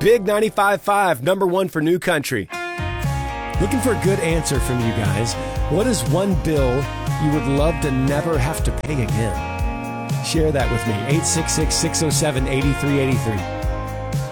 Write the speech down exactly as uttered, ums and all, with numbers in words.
Big ninety-five point five, number one for New Country. Looking for a good answer from you guys. What is one bill you would love to never have to pay again? Share that with me. eight six six, six oh seven, eight three eight three.